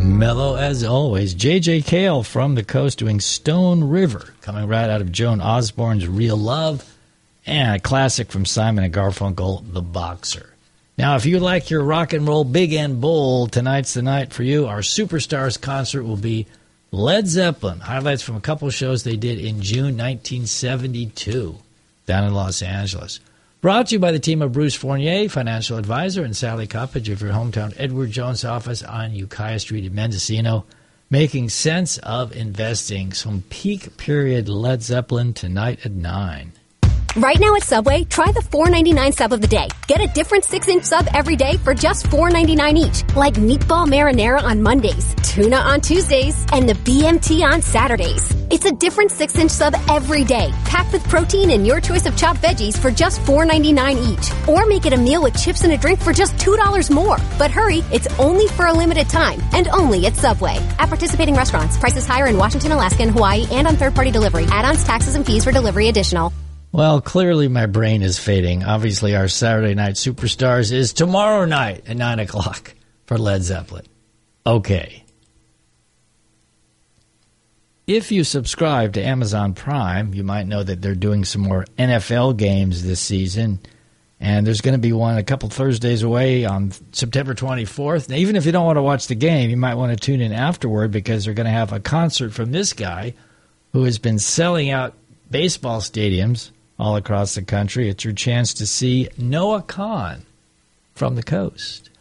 Mellow as always. J.J. Cale from the Coast doing Stone River, coming right out of Joan Osborne's Real Love, and a classic from Simon and Garfunkel, The Boxer. Now, if you like your rock and roll big and bold, tonight's the night for you. Our Superstars concert will be Led Zeppelin. Highlights from a couple of shows they did in June 1972 down in Los Angeles. Brought to you by the team of Bruce Fournier, financial advisor, and Sally Coppage of your hometown Edward Jones office on Ukiah Street in Mendocino. Making sense of investing. Some peak period Led Zeppelin tonight at 9. Right now at Subway, try the $4.99 sub of the day. Get a different 6-inch sub every day for just $4.99 each. Like meatball marinara on Mondays, tuna on Tuesdays, and the BMT on Saturdays. It's a different 6-inch sub every day, packed with protein and your choice of chopped veggies for just $4.99 each. Or make it a meal with chips and a drink for just $2 more. But hurry, it's only for a limited time, and only at Subway. At participating restaurants, prices higher in Washington, Alaska, and Hawaii, and on third-party delivery. Add-ons, taxes, and fees for delivery additional. Well, clearly my brain is fading. Obviously, our Saturday Night Superstars is tomorrow night at 9 o'clock for Led Zeppelin. Okay. If you subscribe to Amazon Prime, you might know that they're doing some more NFL games this season. And there's going to be one a couple Thursdays away on September 24th. Now, even if you don't want to watch the game, you might want to tune in afterward because they're going to have a concert from this guy who has been selling out baseball stadiums all across the country. It's your chance to see Noah Kahan from the Coast.